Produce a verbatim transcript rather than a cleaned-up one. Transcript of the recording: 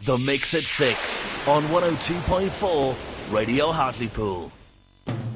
The Mix at six on one oh two point four Radio Hartlepool.